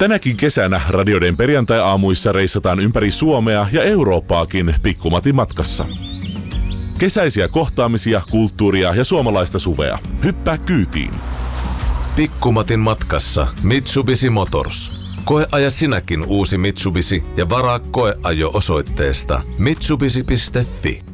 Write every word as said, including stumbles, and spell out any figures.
Tänäkin kesänä radioiden perjantai-aamuissa reissataan ympäri Suomea ja Eurooppaakin Pikkumatin matkassa. Kesäisiä kohtaamisia, kulttuuria ja suomalaista suvea. Hyppää kyytiin. Pikkumatin matkassa Mitsubishi Motors. Koeaja sinäkin uusi Mitsubishi ja varaa koeajo osoitteesta mitsubishi piste fi.